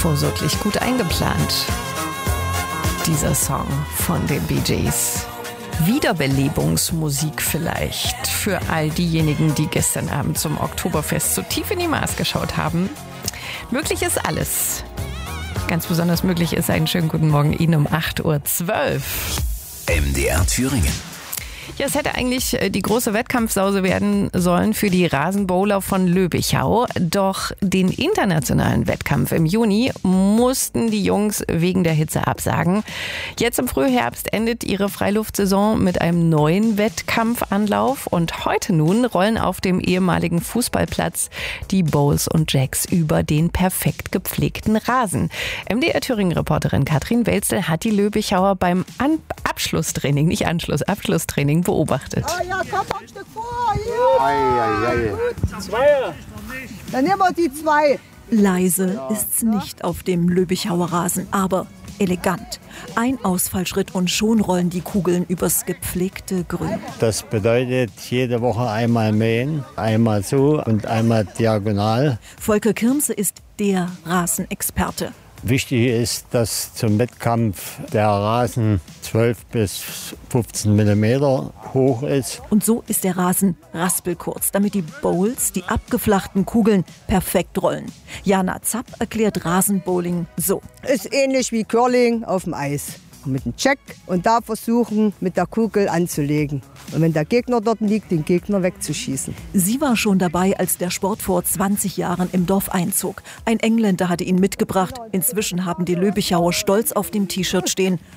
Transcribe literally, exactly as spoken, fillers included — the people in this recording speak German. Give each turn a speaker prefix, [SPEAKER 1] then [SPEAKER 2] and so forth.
[SPEAKER 1] Vorsöglich gut eingeplant. Dieser Song von den Bee Gees. Wiederbelebungsmusik vielleicht für all diejenigen, die gestern Abend zum Oktoberfest so tief in die Maß geschaut haben. Möglich ist alles. Ganz besonders möglich ist einen schönen guten Morgen Ihnen um acht Uhr zwölf.
[SPEAKER 2] M D R Thüringen.
[SPEAKER 1] Ja, es hätte eigentlich die große Wettkampfsause werden sollen für die Rasenbowler von Löbichau. Doch den internationalen Wettkampf im Juni mussten die Jungs wegen der Hitze absagen. Jetzt im Frühherbst endet ihre Freiluftsaison mit einem neuen Wettkampfanlauf. Und heute nun rollen auf dem ehemaligen Fußballplatz die Bowls und Jacks über den perfekt gepflegten Rasen. M D R Thüringen-Reporterin Katrin Welzel hat die Löbichauer beim An- Abschlusstraining, nicht Anschluss, Abschlusstraining beobachtet.
[SPEAKER 3] Ah ja, komm ein Stück vor. Ja.
[SPEAKER 4] Ei, ei, ei.
[SPEAKER 3] Zweier. Dann nehmen wir die zwei.
[SPEAKER 5] Leise ist's nicht auf dem Löbichauer Rasen, aber elegant. Ein Ausfallschritt und schon rollen die Kugeln übers gepflegte Grün.
[SPEAKER 4] Das bedeutet jede Woche einmal mähen, einmal so und einmal diagonal.
[SPEAKER 5] Volker Kirmse ist der Rasenexperte.
[SPEAKER 4] Wichtig ist, dass zum Wettkampf der Rasen zwölf bis fünfzehn Millimeter hoch ist.
[SPEAKER 5] Und so ist der Rasen raspelkurz, damit die Bowls, die abgeflachten Kugeln, perfekt rollen. Jana Zapp erklärt Rasenbowling so.
[SPEAKER 3] Ist ähnlich wie Curling auf dem Eis. Mit dem Check und da versuchen, mit der Kugel anzulegen. Und wenn der Gegner dort liegt, den Gegner wegzuschießen.
[SPEAKER 5] Sie war schon dabei, als der Sport vor zwanzig Jahren im Dorf einzog. Ein Engländer hatte ihn mitgebracht. Inzwischen haben die Löbichauer stolz auf dem T-Shirt stehen: